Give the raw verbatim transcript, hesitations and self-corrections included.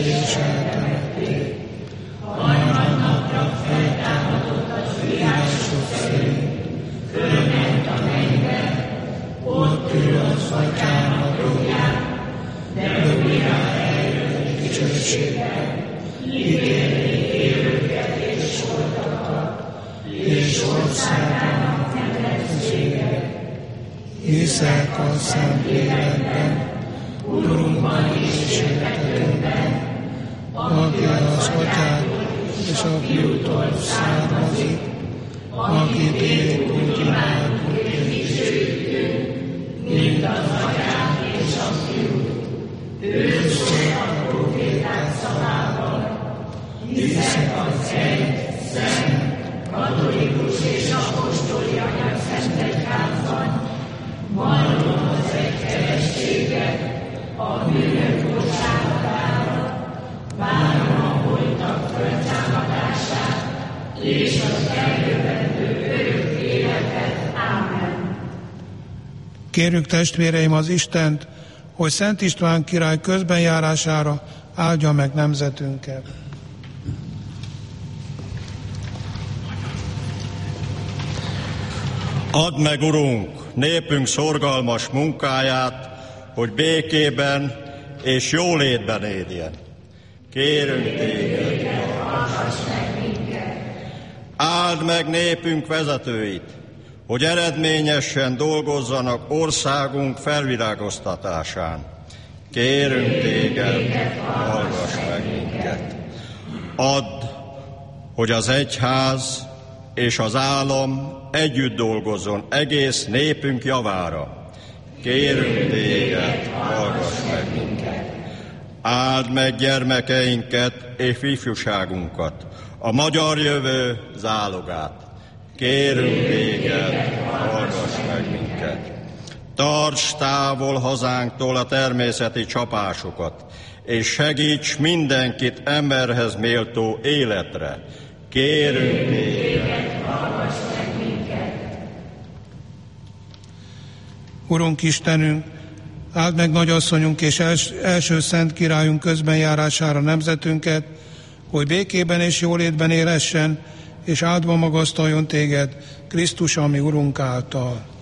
és eltemették. Harmadnapra feltámadott az írások szerint, fölment a mennybe, ott ül az Atyának jobbján, de újra eljön dicsőségben, ítélni élőket és holtakat, és országának feleségeket. Hiszek a Szentlélekben, Urunkban és életünkben, aki az Atyától és a Fiútól származik, akit épp úgy imádunk és dicsőítünk, mint az Atyát és a Fiút. Ő szólt a proféták szavával. Hiszek az egy, szent, katolikus és apostoli anyaszentegyházban, vallom az egyhevességet, a bűnök bocsánatára, várom a holtak föltámadását, és az eljövendő örök életet. Ámen. Kérjük testvéreim az Istent, hogy Szent István király közbenjárására áldja meg nemzetünket. Add meg, Urunk, népünk szorgalmas munkáját, hogy békében és jólétben éljen. Kérünk téged, hallgass meg minket. Áld meg népünk vezetőit, hogy eredményesen dolgozzanak országunk felvirágoztatásán. Kérünk téged, hallgass meg minket. Add, hogy az egyház és az állam együtt dolgozzon egész népünk javára. Kérünk téged, hallgass meg minket. Áld meg gyermekeinket és ifjúságunkat, a magyar jövő zálogát. Kérünk téged, hallgass meg minket. Tarts távol hazánktól a természeti csapásokat, és segíts mindenkit emberhez méltó életre. Kérünk téged, hallgass meg minket. Urunk Istenünk, áld meg nagyasszonyunk és els, első szent királyunk közbenjárására nemzetünket, hogy békében és jólétben élhessen, és áldva magasztaljon téged Krisztus, ami Urunk által.